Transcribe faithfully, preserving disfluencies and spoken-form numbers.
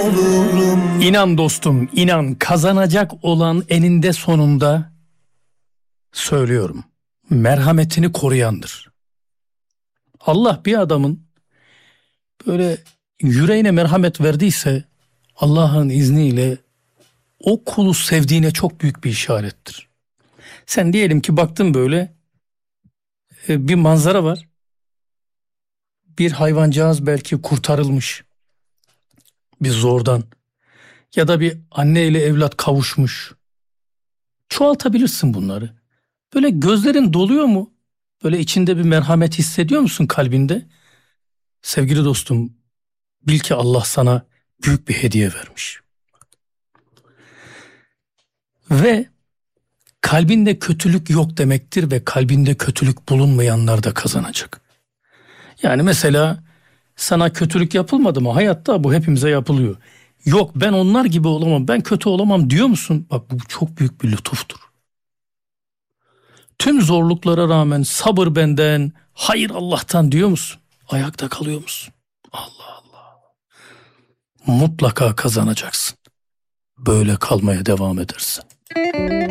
olurum. İnan dostum, inan, kazanacak olan eninde sonunda, söylüyorum, merhametini koruyandır. Allah bir adamın böyle yüreğine merhamet verdiyse Allah'ın izniyle o kulu sevdiğine çok büyük bir işarettir. Sen diyelim ki baktın böyle bir manzara var. Bir hayvancağız belki kurtarılmış bir zordan, ya da bir anne ile evlat kavuşmuş. Çoğaltabilirsin bunları. Böyle gözlerin doluyor mu? Böyle içinde bir merhamet hissediyor musun kalbinde? Sevgili dostum, bil ki Allah sana büyük bir hediye vermiş. Ve kalbinde kötülük yok demektir ve kalbinde kötülük bulunmayanlar da kazanacak. Yani mesela sana kötülük yapılmadı mı? Hayatta bu hepimize yapılıyor. Yok, ben onlar gibi olamam, ben kötü olamam diyor musun? Bak, bu çok büyük bir lütuftur. Tüm zorluklara rağmen sabır benden, hayır Allah'tan diyor musun? Ayakta kalıyor musun? Allah Allah. Mutlaka kazanacaksın. Böyle kalmaya devam edersin.